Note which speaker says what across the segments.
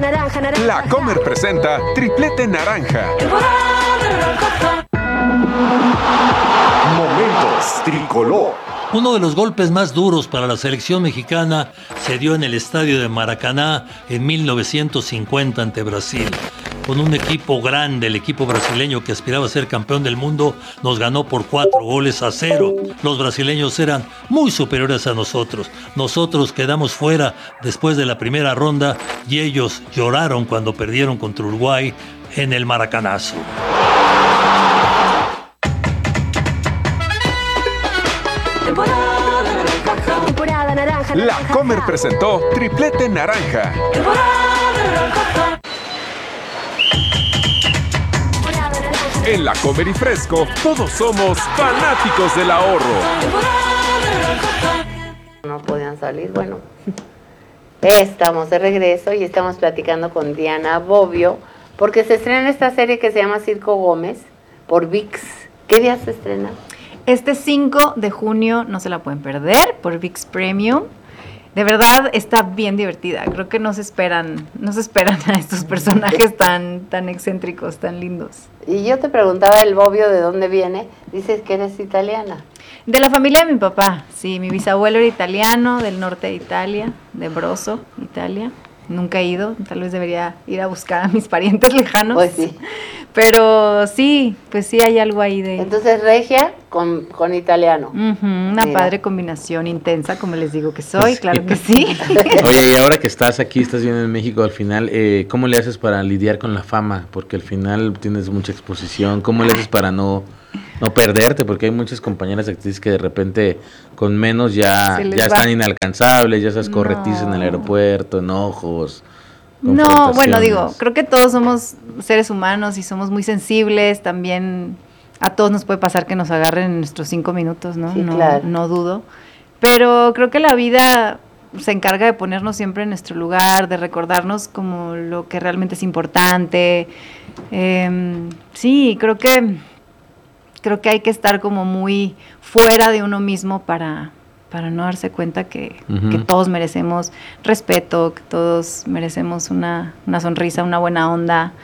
Speaker 1: La Comer presenta Triplete Naranja.
Speaker 2: Momentos Tricolor.
Speaker 3: Uno de los golpes más duros para la selección mexicana se dio en el estadio de Maracaná en 1950 ante Brasil. Con un equipo grande, el equipo brasileño que aspiraba a ser campeón del mundo nos ganó por 4-0. Los brasileños eran muy superiores a nosotros. Nosotros quedamos fuera después de la primera ronda y ellos lloraron cuando perdieron contra Uruguay en el Maracanazo.
Speaker 1: La Comer presentó Triplete Naranja. En La Comer y Fresco, todos somos fanáticos del ahorro.
Speaker 4: No podían salir, bueno. Estamos de regreso y estamos platicando con Diana Bobbio, porque se estrena esta serie que se llama Circo Gómez por ViX. ¿Qué día se estrena?
Speaker 5: Este 5 de junio no se la pueden perder por ViX Premium. De verdad está bien divertida. Creo que no se esperan a estos personajes tan excéntricos, tan lindos.
Speaker 4: Y yo te preguntaba el Bobbio de dónde viene. Dices que eres italiana.
Speaker 5: De la familia de mi papá, sí. Mi bisabuelo era italiano, del norte de Italia, de Broso, Italia. Nunca he ido, tal vez debería ir a buscar a mis parientes lejanos.
Speaker 4: Pues sí.
Speaker 5: Pero sí, pues sí hay algo ahí de...
Speaker 4: Entonces, regia con italiano.
Speaker 5: Una
Speaker 4: Mira.
Speaker 5: padre combinación intensa, como les digo que soy, claro que sí.
Speaker 6: Oye, y ahora que estás aquí, estás bien en México, al final, ¿cómo le haces para lidiar con la fama? Porque al final tienes mucha exposición. ¿Cómo le haces para no perderte? Porque hay muchas compañeras actrices que de repente con menos ya están inalcanzables, ya sabes, corretizas en el aeropuerto, enojos.
Speaker 5: No, bueno, digo, creo que todos somos seres humanos y somos muy sensibles, también a todos nos puede pasar que nos agarren en nuestros 5 minutos, ¿no?
Speaker 4: Sí, claro.
Speaker 5: No dudo, pero creo que la vida se encarga de ponernos siempre en nuestro lugar, de recordarnos como lo que realmente es importante. Sí, creo que hay que estar como muy fuera de uno mismo para no darse cuenta que todos merecemos respeto, que todos merecemos una sonrisa, una buena onda.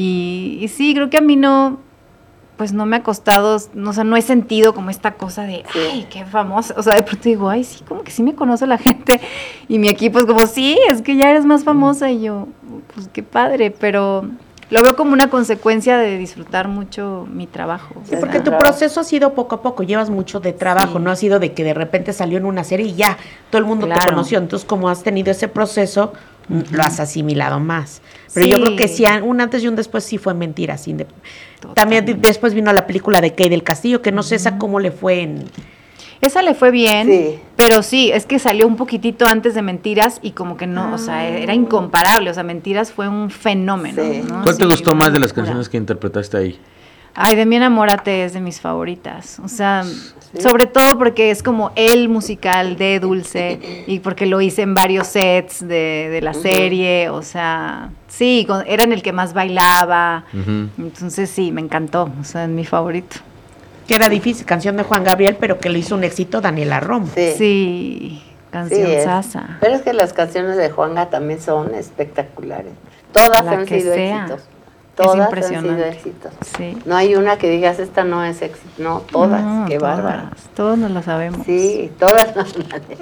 Speaker 5: Y sí, creo que a mí no me ha costado, no he sentido como esta cosa de, ay, qué famosa. O sea, de pronto digo, ay, sí, como que sí me conoce la gente. Y mi equipo es como, sí, es que ya eres más famosa. Y yo, pues qué padre, pero... Lo veo como una consecuencia de disfrutar mucho mi trabajo.
Speaker 7: Sí, porque tu proceso ha sido poco a poco, llevas mucho de trabajo, no ha sido de que de repente salió en una serie y ya todo el mundo te conoció. Entonces, como has tenido ese proceso, lo has asimilado más. Pero yo creo que sí, un antes y un después sí fue mentira. También después vino la película de Kay del Castillo, que no sé esa cómo le fue en...
Speaker 5: Esa le fue bien, pero sí, es que salió un poquitito antes de Mentiras y como que no, o sea, era incomparable, o sea, Mentiras fue un fenómeno, ¿no?
Speaker 6: ¿Cuál te gustó más de las canciones que interpretaste ahí?
Speaker 5: Ay, de Mi Enamórate es de mis favoritas, o sea, sobre todo porque es como el musical de Dulce y porque lo hice en varios sets de la serie, o sea, sí, era en el que más bailaba, entonces sí, me encantó, o sea, es mi favorito.
Speaker 7: Que era difícil, canción de Juan Gabriel, pero que le hizo un éxito Daniela Romo.
Speaker 5: Sí, canción sasa.
Speaker 4: Pero es que las canciones de Juanga también son espectaculares. Todas han sido éxitos. Todas han sido éxitos.
Speaker 5: Sí.
Speaker 4: No hay una que digas, esta no es éxito. No, todas, qué bárbaro.
Speaker 5: Todas nos la sabemos.
Speaker 4: Sí, todas nos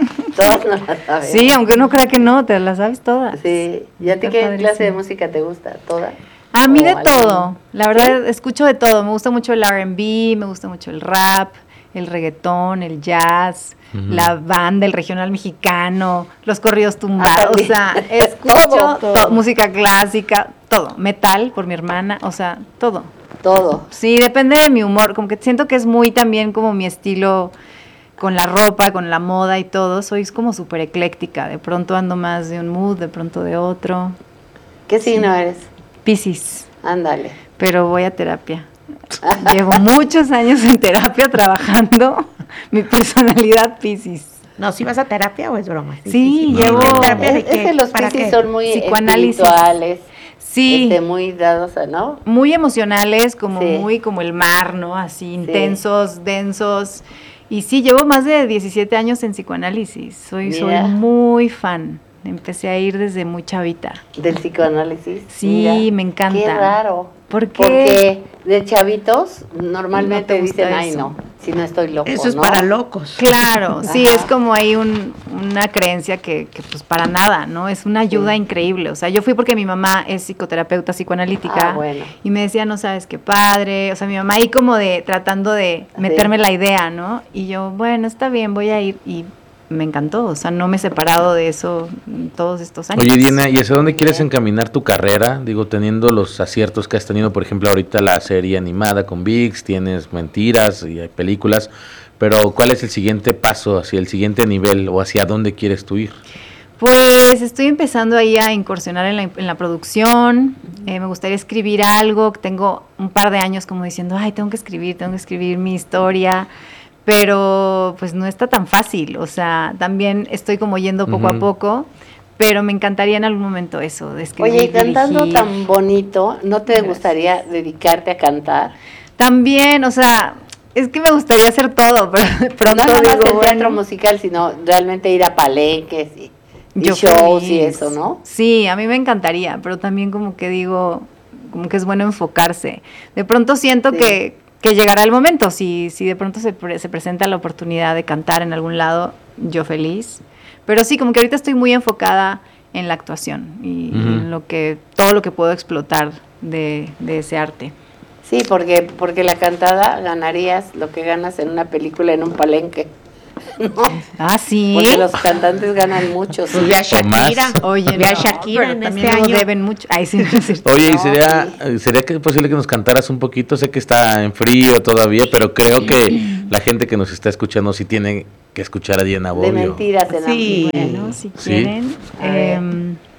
Speaker 4: la sabemos.
Speaker 5: Sí, aunque uno crea que no, te las sabes todas.
Speaker 4: Sí. ¿Y a ti qué clase de música te gusta? ¿Todas?
Speaker 5: A mí de todo, la verdad escucho de todo, me gusta mucho el R&B, me gusta mucho el rap, el reggaetón, el jazz, la banda, el regional mexicano, los corridos tumbados, o sea, escucho todo, música clásica, todo, metal por mi hermana, o sea, todo.
Speaker 4: Todo.
Speaker 5: Sí, depende de mi humor, como que siento que es muy también como mi estilo con la ropa, con la moda y todo, soy como súper ecléctica, de pronto ando más de un mood, de pronto de otro.
Speaker 4: ¿Qué signo eres?
Speaker 5: Piscis.
Speaker 4: Ándale.
Speaker 5: Pero voy a terapia. Llevo muchos años en terapia trabajando mi personalidad Piscis.
Speaker 7: No, ¿sí vas a terapia o es broma?
Speaker 5: Sí, llevo...
Speaker 7: ¿Terapia de qué?
Speaker 4: Es que los Piscis son muy espirituales.
Speaker 5: Sí.
Speaker 4: Muy dados a, ¿no?
Speaker 5: Muy emocionales, como muy como el mar, ¿no? Así, intensos, densos. Y sí, llevo más de 17 años en psicoanálisis. Soy muy fan. empecé a ir desde muy chavita.
Speaker 4: ¿Del psicoanálisis?
Speaker 5: Sí,
Speaker 4: Mira,
Speaker 5: me encanta.
Speaker 4: Qué raro.
Speaker 5: ¿Por qué?
Speaker 4: Porque de chavitos normalmente
Speaker 5: No te gusta
Speaker 4: dicen, ay
Speaker 5: eso.
Speaker 4: no, si no estoy loco,
Speaker 7: Eso es
Speaker 4: ¿no?
Speaker 7: para locos.
Speaker 5: Claro, sí,
Speaker 4: Ajá.
Speaker 5: es como ahí una creencia que pues para nada, ¿no? Es una ayuda increíble. O sea, yo fui porque mi mamá es psicoterapeuta psicoanalítica
Speaker 4: Bueno.
Speaker 5: y me decía, no sabes qué padre. O sea, mi mamá ahí como de tratando de meterme la idea, ¿no? Y yo, bueno, está bien, voy a ir. Y me encantó, o sea, no me he separado de eso todos estos años.
Speaker 6: Oye, Diana, ¿y hacia dónde quieres encaminar tu carrera? Digo, teniendo los aciertos que has tenido, por ejemplo, ahorita la serie animada con ViX, tienes Mentiras y hay películas, pero ¿cuál es el siguiente paso, hacia el siguiente nivel o hacia dónde quieres tú ir?
Speaker 5: Pues estoy empezando ahí a incursionar en la producción, me gustaría escribir algo, tengo un par de años como diciendo, ay, tengo que escribir mi historia, pero pues no está tan fácil, o sea, también estoy como yendo poco a poco, pero me encantaría en algún momento eso, de escribir,
Speaker 4: Oye, y cantando
Speaker 5: dirigir.
Speaker 4: tan bonito, ¿no te
Speaker 5: Gracias.
Speaker 4: gustaría dedicarte a cantar?
Speaker 5: También, o sea, es que me gustaría hacer todo, pero de
Speaker 4: No
Speaker 5: pronto
Speaker 4: nada más
Speaker 5: digo,
Speaker 4: el teatro
Speaker 5: bueno,
Speaker 4: musical, sino realmente ir a palenques y
Speaker 5: yo
Speaker 4: shows y
Speaker 5: feliz.
Speaker 4: eso, ¿no?
Speaker 5: Sí, a mí me encantaría, pero también como que digo, como que es bueno enfocarse. De pronto siento
Speaker 4: Sí.
Speaker 5: que llegará el momento, si de pronto se presenta la oportunidad de cantar en algún lado, yo feliz. Pero sí, como que ahorita estoy muy enfocada en la actuación y en todo lo que puedo explotar de ese arte.
Speaker 4: Sí, porque la cantada ganarías lo que ganas en una película en un palenque, ¿no?
Speaker 5: Ah, sí.
Speaker 4: Porque los cantantes ganan mucho.
Speaker 7: Pues
Speaker 4: sí.
Speaker 7: ve a Shakira.
Speaker 5: Oye,
Speaker 7: ve a
Speaker 5: no,
Speaker 7: Shakira
Speaker 5: pero
Speaker 7: en
Speaker 5: también
Speaker 7: este
Speaker 5: luego
Speaker 7: año.
Speaker 5: deben mucho. Ay, sí, no es cierto.
Speaker 6: Oye, ¿y
Speaker 4: No,
Speaker 6: sería que posible que nos cantaras un poquito? Sé que está en frío todavía, pero creo que la gente que nos está escuchando sí tiene que escuchar a Diana
Speaker 4: De
Speaker 6: Bobbio.
Speaker 4: mentiras en
Speaker 7: Sí.
Speaker 5: Bueno, si
Speaker 6: Sí.
Speaker 5: quieren.
Speaker 4: A ver.